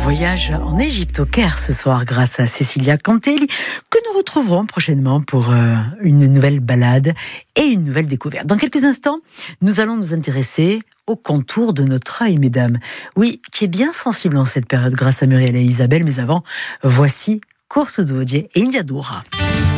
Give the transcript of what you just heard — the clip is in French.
voyage en Égypte, au Caire, ce soir, grâce à Cecilia Cantelli, que nous retrouverons prochainement pour une nouvelle balade et une nouvelle découverte. Dans quelques instants, nous allons nous intéresser au contour de notre œil, mesdames. Oui, qui est bien sensible en cette période, grâce à Muriel et Isabelle. Mais avant, voici Corso d'Odier et India Doura.